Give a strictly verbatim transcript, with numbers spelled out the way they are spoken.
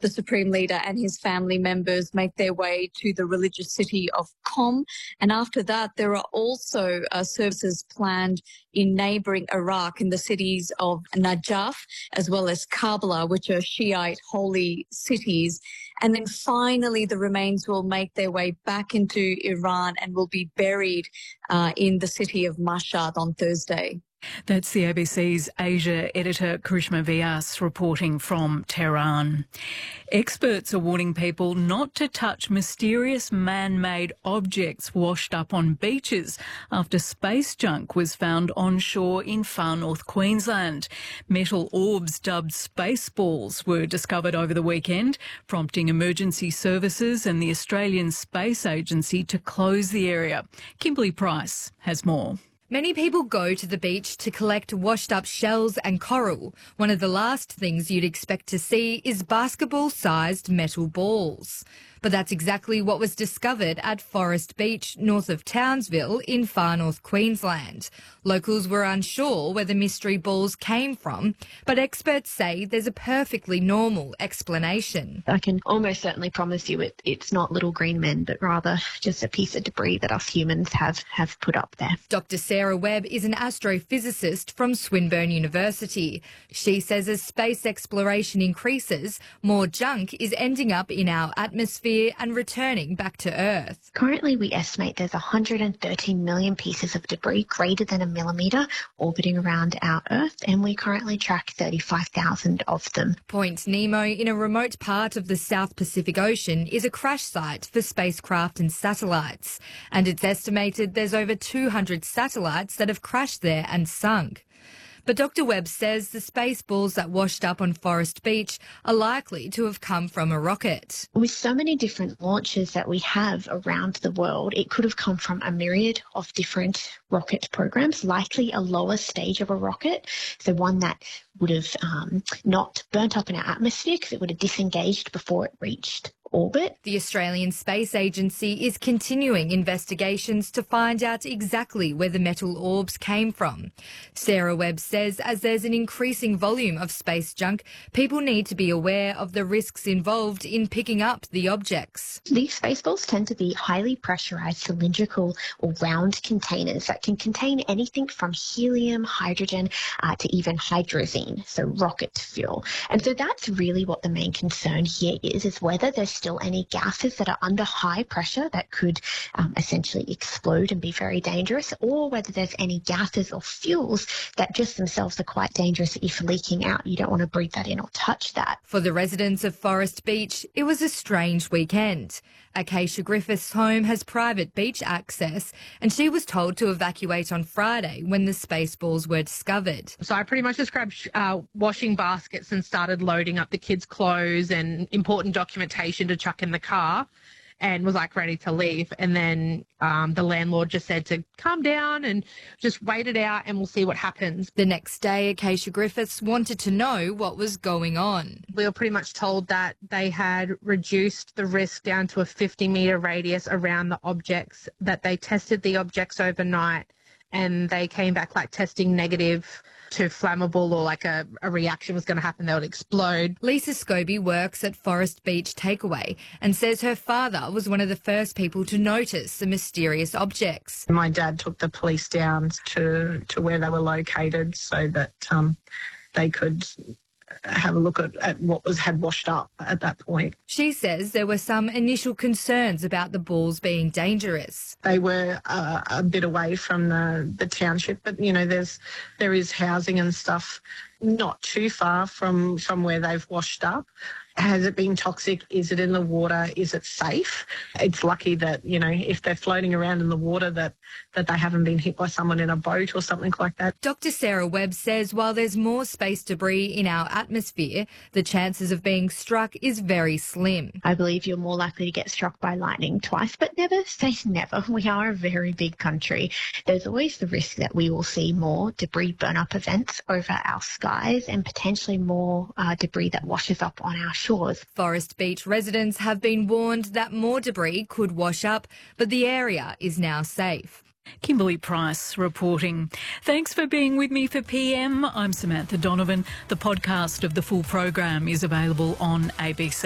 The Supreme Leader and his family members make their way to the religious city of Qom. And after that, there are also uh, services planned in neighbouring Iraq in the cities of Najaf as well as Karbala, which are Shiite holy cities. And then finally, the remains will make their way back into Iran and will be buried uh, in the city of Mashhad on Thursday. That's the A B C's Asia editor Karishma Vyas reporting from Tehran. Experts are warning people not to touch mysterious man-made objects washed up on beaches after space junk was found on shore in far north Queensland. Metal orbs dubbed space balls were discovered over the weekend, prompting emergency services and the Australian Space Agency to close the area. Kimberly Price has more. Many people go to the beach to collect washed-up shells and coral. One of the last things you'd expect to see is basketball-sized metal balls. But that's exactly what was discovered at Forest Beach, north of Townsville in far north Queensland. Locals were unsure where the mystery balls came from, but experts say there's a perfectly normal explanation. I can almost certainly promise you it, it's not little green men, but rather just a piece of debris that us humans have, have put up there. Doctor Sarah Webb is an astrophysicist from Swinburne University. She says as space exploration increases, more junk is ending up in our atmosphere and returning back to Earth. Currently, we estimate there's one hundred thirteen million pieces of debris greater than a millimetre orbiting around our Earth, and we currently track thirty-five thousand of them. Point Nemo, in a remote part of the South Pacific Ocean, is a crash site for spacecraft and satellites, and it's estimated there's over two hundred satellites that have crashed there and sunk. But Doctor Webb says the space balls that washed up on Forest Beach are likely to have come from a rocket. With so many different launches that we have around the world, it could have come from a myriad of different rocket programs, likely a lower stage of a rocket, so one that would have um, not burnt up in our atmosphere because it would have disengaged before it reached orbit. The Australian Space Agency is continuing investigations to find out exactly where the metal orbs came from. Sarah Webb says as there's an increasing volume of space junk, people need to be aware of the risks involved in picking up the objects. These space balls tend to be highly pressurised cylindrical or round containers that can contain anything from helium, hydrogen, uh, to even hydrazine, so rocket fuel. And so that's really what the main concern here is, is whether there's still any gases that are under high pressure that could um, essentially explode and be very dangerous, or whether there's any gases or fuels that just themselves are quite dangerous if leaking out. You don't want to breathe that in or touch that. For the residents of Forest Beach, it was a strange weekend. Acacia Griffith's home has private beach access, and she was told to evacuate on Friday when the space balls were discovered. So I pretty much just grabbed uh, washing baskets and started loading up the kids' clothes and important documentation to chuck in the car, and was like ready to leave. And then um, the landlord just said to calm down and just wait it out and we'll see what happens. The next day, Acacia Griffiths wanted to know what was going on. We were pretty much told that they had reduced the risk down to a fifty metre radius around the objects, that they tested the objects overnight and they came back like testing negative to flammable, or like a, a reaction was going to happen, they would explode. Lisa Scobie works at Forest Beach Takeaway and says her father was one of the first people to notice the mysterious objects. My dad took the police down to, to where they were located so that um, they could have a look at, at what was had washed up at that point. She says there were some initial concerns about the balls being dangerous. They were uh, a bit away from the, the township, but, you know, there's there is housing and stuff not too far from, from where they've washed up. Has it been toxic? Is it in the water? Is it safe? It's lucky that, you know, if they're floating around in the water, that, that they haven't been hit by someone in a boat or something like that. Doctor Sarah Webb says while there's more space debris in our atmosphere, the chances of being struck is very slim. I believe you're more likely to get struck by lightning twice, but never say never. We are a very big country. There's always the risk that we will see more debris burn-up events over our skies and potentially more uh, debris that washes up on our shores. Forest Beach residents have been warned that more debris could wash up, but the area is now safe. Kimberly Price reporting. Thanks for being with me for P M. I'm Samantha Donovan. The podcast of the full program is available on A B C.